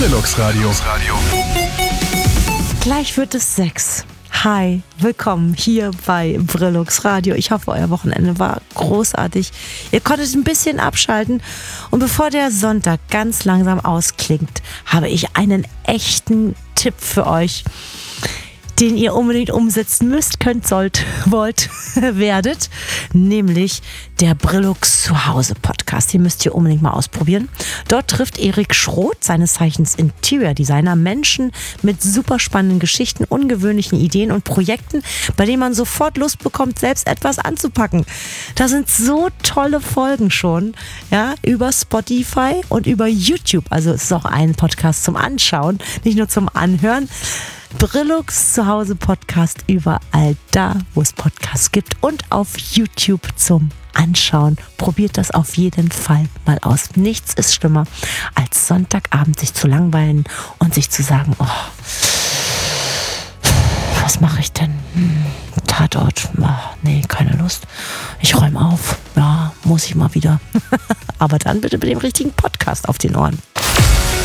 Brillux Radio. Gleich wird es 6. Hi, willkommen hier bei Brillux Radio. Ich hoffe, euer Wochenende war großartig. Ihr konntet ein bisschen abschalten. Und bevor der Sonntag ganz langsam ausklingt, habe ich einen echten Tipp für euch, den ihr unbedingt umsetzen müsst, könnt, sollt, wollt, werdet, nämlich der Brillux Zuhause Podcast. Den müsst ihr unbedingt mal ausprobieren. Dort trifft Erik Schroth, seines Zeichens Interior Designer, Menschen mit super spannenden Geschichten, ungewöhnlichen Ideen und Projekten, bei denen man sofort Lust bekommt, selbst etwas anzupacken. Da sind so tolle Folgen schon, ja, über Spotify und über YouTube. Also es ist auch ein Podcast zum Anschauen, nicht nur zum Anhören. Brillux Zuhause Podcast überall da, wo es Podcasts gibt und auf YouTube zum Anschauen. Probiert das auf jeden Fall mal aus. Nichts ist schlimmer, als Sonntagabend sich zu langweilen und sich zu sagen, oh, was mache ich denn? Tatort, oh, nee, keine Lust. Ich räume auf. Ja, muss ich mal wieder. Aber dann bitte mit dem richtigen Podcast auf den Ohren.